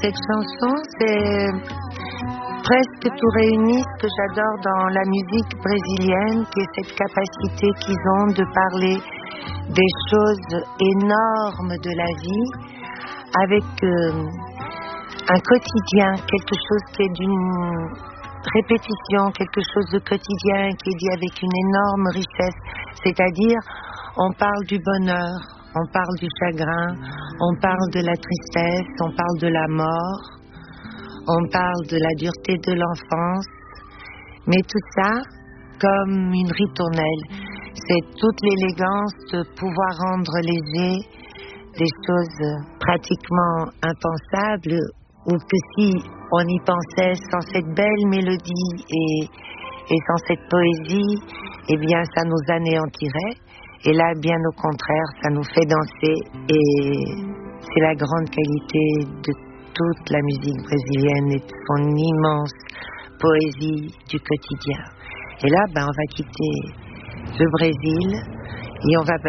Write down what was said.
cette chanson, c'est presque tout réuni ce que j'adore dans la musique brésilienne, qui est cette capacité qu'ils ont de parler des choses énormes de la vie avec un quotidien, quelque chose qui est d'une répétition, quelque chose de quotidien qui est dit avec une énorme richesse. C'est-à-dire, on parle du bonheur, on parle du chagrin, on parle de la tristesse, on parle de la mort, on parle de la dureté de l'enfance, mais tout ça comme une ritournelle. C'est toute l'élégance de pouvoir rendre léger des choses pratiquement impensables, ou que si on y pensait sans cette belle mélodie et sans cette poésie, eh bien ça nous anéantirait. Et là, bien au contraire, ça nous fait danser, et c'est la grande qualité de toute la musique brésilienne et de son immense poésie du quotidien. Et là, on va quitter le Brésil et on va